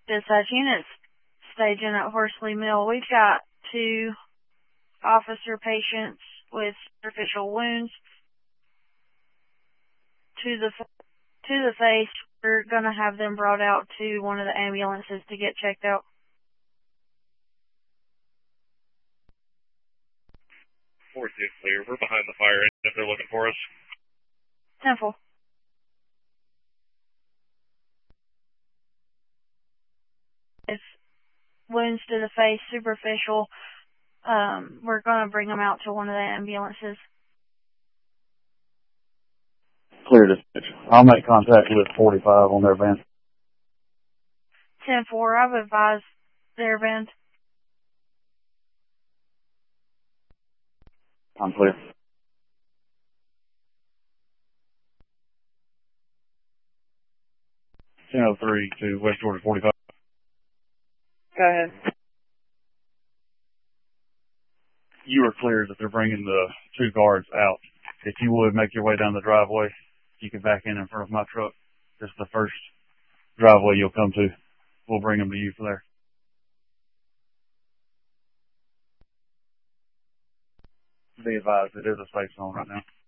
Dispatch units staging at Horsley Mill. We've got 2 officer patients with superficial wounds to the face. We're gonna have them brought out to one of the ambulances to get checked out. 4-2 clear. We're behind the fire engine if they're looking for us. 10-4. If wounds to the face, superficial, we're gonna bring them out to one of the ambulances. Clear dispatch. I'll make contact with 45 on their van. 10-4, I've advised their van. I'm clear. (10-03) to West Georgia 45. Go ahead. You are clear that they're bringing the 2 guards out. If you would make your way down the driveway, you can back in front of my truck. This is the first driveway you'll come to. We'll bring them to you from there. Be advised, it is a safe zone right now.